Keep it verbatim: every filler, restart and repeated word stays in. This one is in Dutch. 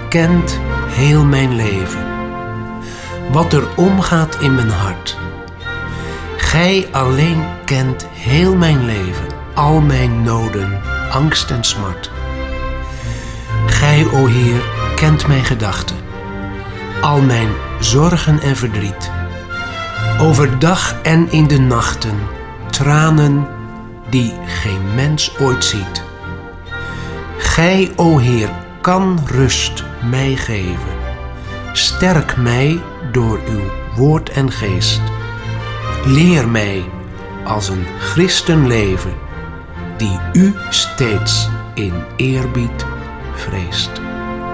kent heel mijn leven, wat er omgaat in mijn hart. Gij alleen kent heel mijn leven, al mijn noden, angst en smart. Gij, o Heer, kent mijn gedachten, al mijn zorgen en verdriet. Overdag en in de nachten, tranen die geen mens ooit ziet. Gij, o Heer, kan rust mij geven. Sterk mij door uw woord en geest. Leer mij als een christen leven, die u steeds in eerbied vreest.